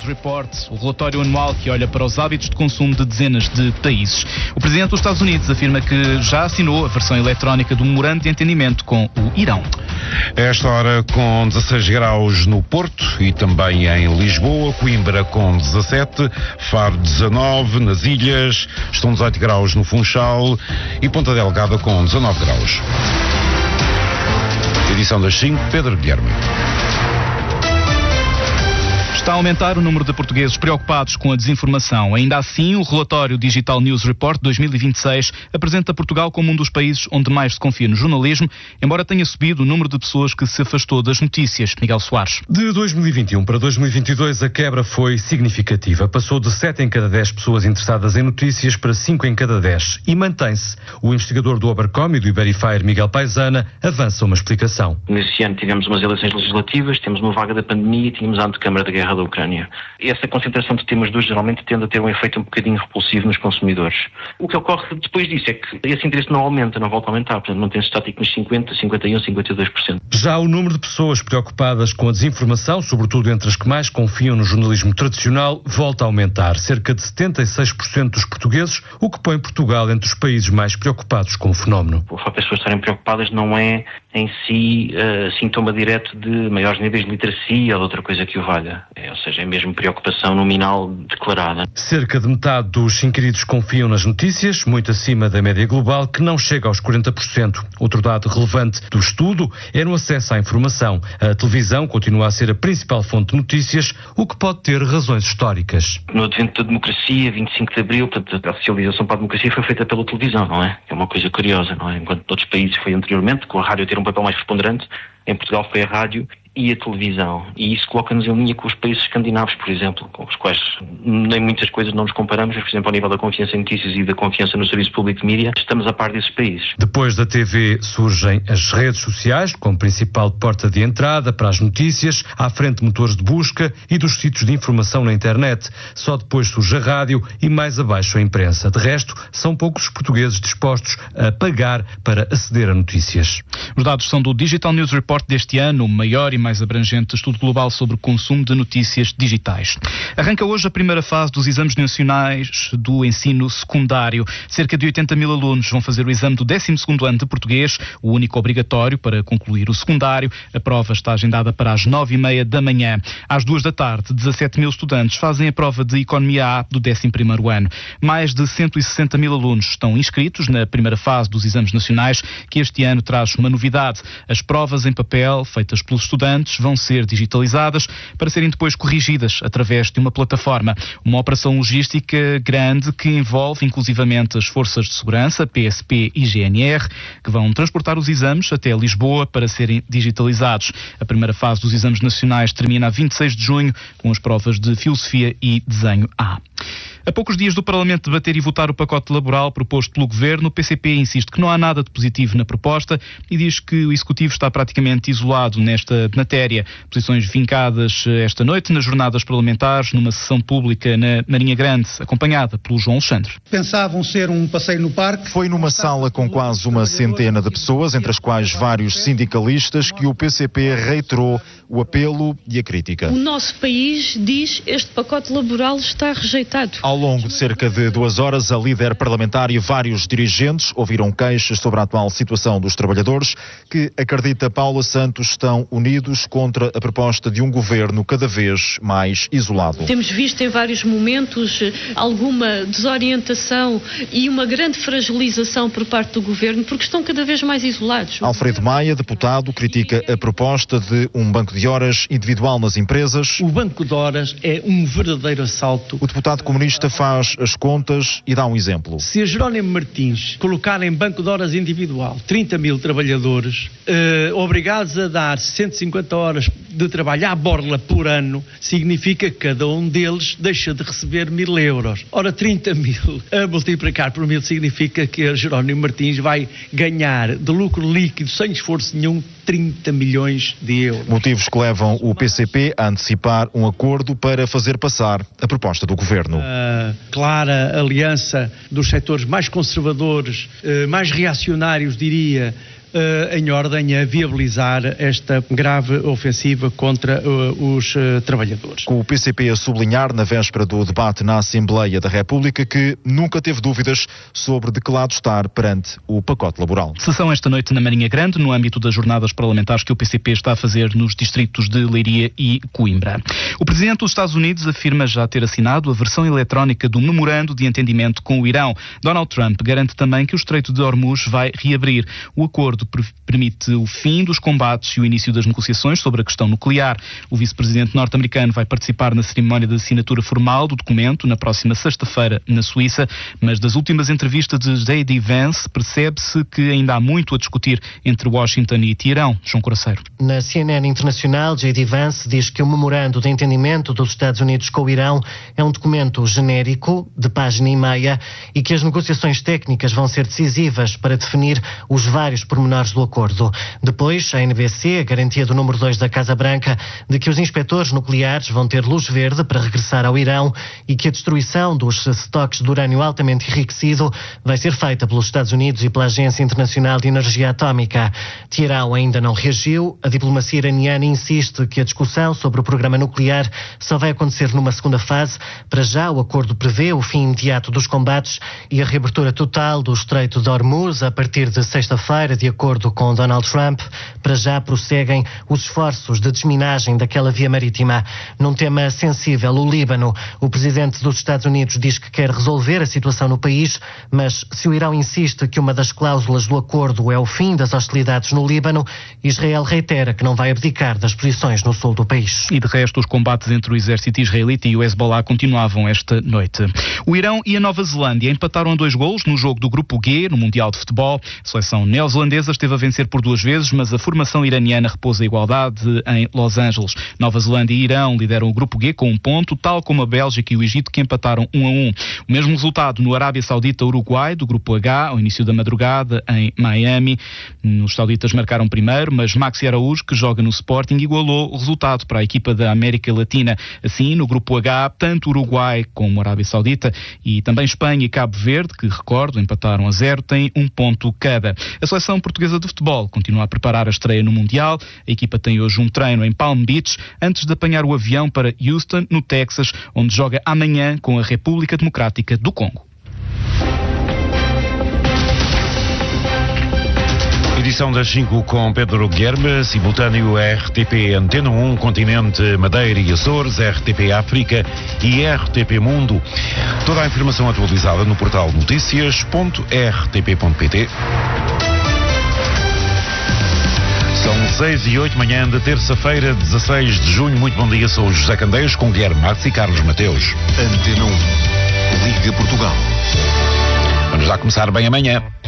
Report, o relatório anual que olha para os hábitos de consumo de dezenas de países. O presidente dos Estados Unidos afirma que já assinou a versão eletrónica do memorando de entendimento com o Irão. Esta hora com 16 graus no Porto e também em Lisboa, Coimbra com 17, Faro 19, nas Ilhas, estão 18 graus no Funchal e Ponta Delgada com 19 graus. Edição das 5, Pedro Guilherme. Está a aumentar o número de portugueses preocupados com a desinformação. Ainda assim, o relatório Digital News Report 2026 apresenta Portugal como um dos países onde mais se confia no jornalismo, embora tenha subido o número de pessoas que se afastou das notícias. Miguel Soares. De 2021 para 2022, a quebra foi significativa. Passou de 7 em cada 10 pessoas interessadas em notícias para 5 em cada 10. E mantém-se. O investigador do Obercom e do Iberifier, Miguel Paisana, avança uma explicação. Nesse ano tivemos umas eleições legislativas, temos uma vaga da pandemia e tínhamos a antecâmara da guerra da Ucrânia. Essa concentração de temas dois geralmente tende a ter um efeito um bocadinho repulsivo nos consumidores. O que ocorre depois disso é que esse interesse não aumenta, não volta a aumentar, portanto mantém-se estático nos 50%, 51%, 52%. Já o número de pessoas preocupadas com a desinformação, sobretudo entre as que mais confiam no jornalismo tradicional, volta a aumentar. Cerca de 76% dos portugueses, o que põe Portugal entre os países mais preocupados com o fenómeno. O facto de as pessoas estarem preocupadas não é em si sintoma direto de maiores níveis de literacia ou de outra coisa que o valha. Ou seja, é mesmo preocupação nominal declarada. Cerca de metade dos inquiridos confiam nas notícias, muito acima da média global, que não chega aos 40%. Outro dado relevante do estudo é no acesso à informação. A televisão continua a ser a principal fonte de notícias, o que pode ter razões históricas. No advento da democracia, 25 de Abril, portanto, a oficialização para a democracia foi feita pela televisão, não é? É uma coisa curiosa, não é? Enquanto noutros países foi anteriormente, com a rádio ter um papel mais preponderante, em Portugal foi a rádio e a televisão. E isso coloca-nos em linha com os países escandinavos, por exemplo, com os quais nem muitas coisas não nos comparamos, mas, por exemplo, ao nível da confiança em notícias e da confiança no serviço público de mídia, estamos a par desses países. Depois da TV surgem as redes sociais, como principal porta de entrada para as notícias, à frente de motores de busca e dos sítios de informação na internet. Só depois surge a rádio e mais abaixo a imprensa. De resto, são poucos os portugueses dispostos a pagar para aceder a notícias. Os dados são do Digital News Report deste ano, o maior e mais abrangente estudo global sobre o consumo de notícias digitais. Arranca hoje a primeira fase dos exames nacionais do ensino secundário. Cerca de 80 mil alunos vão fazer o exame do 12º ano de português, o único obrigatório para concluir o secundário. A prova está agendada para as 9h30 da manhã. Às 2 da tarde, 17 mil estudantes fazem a prova de Economia A do 11º ano. Mais de 160 mil alunos estão inscritos na primeira fase dos exames nacionais, que este ano traz uma novidade. As provas em papel, feitas pelos estudantes, vão ser digitalizadas para serem depois corrigidas através de uma plataforma. Uma operação logística grande que envolve inclusivamente as forças de segurança, PSP e GNR, que vão transportar os exames até Lisboa para serem digitalizados. A primeira fase dos exames nacionais termina a 26 de junho com as provas de Filosofia e Desenho A. A poucos dias do Parlamento debater e votar o pacote laboral proposto pelo Governo, o PCP insiste que não há nada de positivo na proposta e diz que o Executivo está praticamente isolado nesta matéria. Posições vincadas esta noite nas jornadas parlamentares, numa sessão pública na Marinha Grande, acompanhada pelo João Alexandre. Pensavam ser um passeio no parque. Foi numa sala com quase uma centena de pessoas, entre as quais vários sindicalistas, que o PCP reiterou o apelo e a crítica. O nosso país diz que este pacote laboral está rejeitado. Ao longo de cerca de 2 horas, a líder parlamentar e vários dirigentes ouviram queixas sobre a atual situação dos trabalhadores, que, acredita Paula Santos, estão unidos contra a proposta de um governo cada vez mais isolado. Temos visto em vários momentos alguma desorientação e uma grande fragilização por parte do governo, porque estão cada vez mais isolados. Alfredo Maia, deputado, critica a proposta de um banco de horas individual nas empresas. O banco de horas é um verdadeiro assalto. O deputado comunista faz as contas e dá um exemplo. Se a Jerónimo Martins colocar em banco de horas individual 30 mil trabalhadores, obrigados a dar 150 horas de trabalho à borla por ano, significa que cada um deles deixa de receber 1.000 euros. Ora, 30 mil a multiplicar por 1.000 significa que a Jerónimo Martins vai ganhar de lucro líquido, sem esforço nenhum, 30 milhões de euros. Motivos que levam o PCP a antecipar um acordo para fazer passar a proposta do governo. Clara aliança dos setores mais conservadores, mais reacionários, diria, em ordem a viabilizar esta grave ofensiva contra os trabalhadores. Com o PCP a sublinhar na véspera do debate na Assembleia da República que nunca teve dúvidas sobre de que lado estar perante o pacote laboral. Sessão esta noite na Marinha Grande, no âmbito das jornadas parlamentares que o PCP está a fazer nos distritos de Leiria e Coimbra. O Presidente dos Estados Unidos afirma já ter assinado a versão eletrónica do memorando de entendimento com o Irão. Donald Trump garante também que o Estreito de Hormuz vai reabrir. O acordo permite o fim dos combates e o início das negociações sobre a questão nuclear. O vice-presidente norte-americano vai participar na cerimónia de assinatura formal do documento na próxima sexta-feira na Suíça, mas das últimas entrevistas de J.D. Vance percebe-se que ainda há muito a discutir entre Washington e Teherão. João Coraceiro. Na CNN Internacional, J.D. Vance diz que o memorando de entendimento dos Estados Unidos com o Irão é um documento genérico, de página e meia, e que as negociações técnicas vão ser decisivas para definir os vários pormenores do acordo. Depois, a NBC, a garantia do número 2 da Casa Branca, de que os inspectores nucleares vão ter luz verde para regressar ao Irão e que a destruição dos estoques de urânio altamente enriquecido vai ser feita pelos Estados Unidos e pela Agência Internacional de Energia Atómica. Teherão ainda não reagiu. A diplomacia iraniana insiste que a discussão sobre o programa nuclear só vai acontecer numa segunda fase. Para já, o acordo prevê o fim imediato dos combates e a reabertura total do Estreito de Hormuz a partir de sexta-feira, de acordo com Donald Trump. Para já prosseguem os esforços de desminagem daquela via marítima. Num tema sensível, o Líbano, o presidente dos Estados Unidos diz que quer resolver a situação no país, mas se o Irão insiste que uma das cláusulas do acordo é o fim das hostilidades no Líbano, Israel reitera que não vai abdicar das posições no sul do país. E de resto, os combates entre o exército israelita e o Hezbollah continuavam esta noite. O Irão e a Nova Zelândia empataram a 2 golos no jogo do Grupo G, no Mundial de Futebol. A seleção neozelandesa esteve a vencer por 2 vezes, mas a formação iraniana repôs a igualdade em Los Angeles. Nova Zelândia e Irão lideram o Grupo G com 1 ponto, tal como a Bélgica e o Egito, que empataram 1-1. O mesmo resultado no Arábia Saudita-Uruguai, do Grupo H, ao início da madrugada, em Miami. Os sauditas marcaram primeiro, mas Maxi Araújo, que joga no Sporting, igualou o resultado para a equipa da América Latina. Assim, no Grupo H, tanto Uruguai como a Arábia Saudita e também Espanha e Cabo Verde, que, recordo, empataram a 0, têm 1 ponto cada. A seleção portuguesa de futebol continua a preparar a estreia no Mundial. A equipa tem hoje um treino em Palm Beach, antes de apanhar o avião para Houston, no Texas, onde joga amanhã com a República Democrática do Congo. Edição das 5 com Pedro Guilherme, simultâneo RTP Antena 1, Continente, Madeira e Açores, RTP África e RTP Mundo. Toda a informação atualizada no portal noticias.rtp.pt. São 6h08, manhã de terça-feira, 16 de junho. Muito bom dia, sou José Candeias, com Guilherme Marques e Carlos Mateus. Antena 1, Liga Portugal. Vamos lá começar bem amanhã.